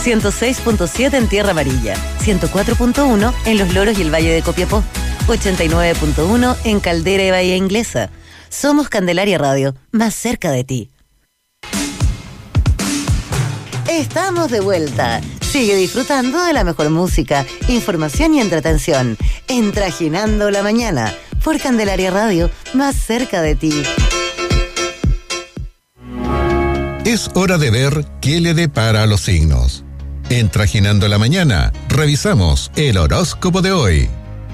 106.7 en Tierra Amarilla, 104.1 en Los Loros y el Valle de Copiapó, 89.1 en Caldera y Bahía Inglesa. Somos Candelaria Radio, más cerca de ti. Estamos de vuelta. Sigue disfrutando de la mejor música, información y entretención en Trajinando la Mañana por Candelaria Radio, más cerca de ti. Es hora de ver qué le depara a los signos. En Trajinando la Mañana, revisamos el horóscopo de hoy.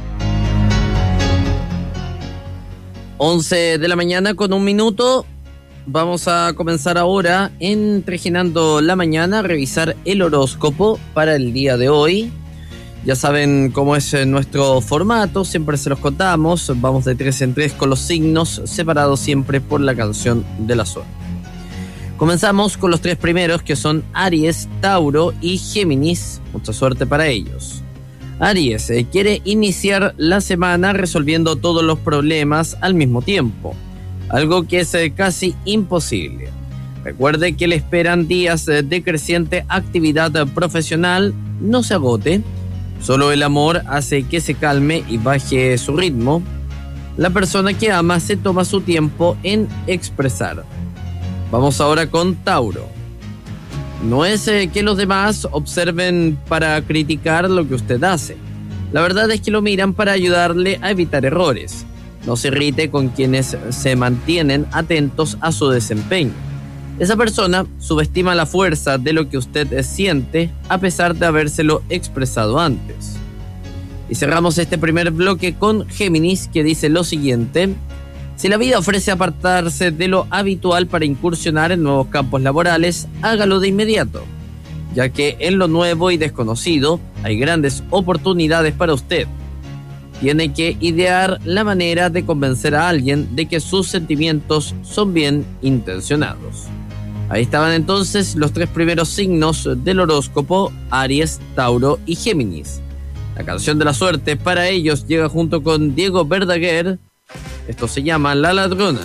11 de la mañana con 1 minuto. Vamos a comenzar ahora en Trajinando la Mañana a revisar el horóscopo para el día de hoy. Ya saben cómo es nuestro formato, siempre se los contamos. Vamos de 3 en 3 con los signos, separados siempre por la canción de la suerte. Comenzamos con los 3 primeros, que son Aries, Tauro y Géminis. Mucha suerte para ellos. Aries quiere iniciar la semana resolviendo todos los problemas al mismo tiempo, algo que es casi imposible. Recuerde que le esperan días de creciente actividad profesional. No se agote, solo el amor hace que se calme y baje su ritmo. La persona que ama se toma su tiempo en expresar. Vamos ahora con Tauro. No es que los demás observen para criticar lo que usted hace. La verdad es que lo miran para ayudarle a evitar errores. No se irrite con quienes se mantienen atentos a su desempeño. Esa persona subestima la fuerza de lo que usted siente a pesar de habérselo expresado antes. Y cerramos este primer bloque con Géminis, que dice lo siguiente: si la vida ofrece apartarse de lo habitual para incursionar en nuevos campos laborales, hágalo de inmediato, ya que en lo nuevo y desconocido hay grandes oportunidades para usted. Tiene que idear la manera de convencer a alguien de que sus sentimientos son bien intencionados. Ahí estaban entonces los 3 primeros signos del horóscopo: Aries, Tauro y Géminis. La canción de la suerte para ellos llega junto con Diego Verdaguer. Esto se llama La Ladrona.